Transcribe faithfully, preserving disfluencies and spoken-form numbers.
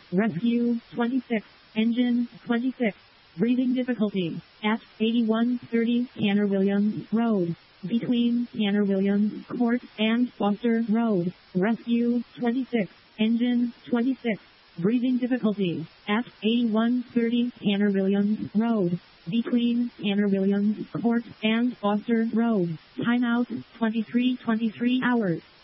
Rescue twenty-six. Engine twenty-six. Breathing difficulty at eighty-one thirty Tanner Williams Road. Between Tanner Williams Court and Foster Road. Rescue twenty-six. Engine twenty-six. Breathing difficulty at eighty-one thirty Tanner Williams Road. Between Tanner Williams Court and Foster Road. Timeout twenty-three twenty-three hours.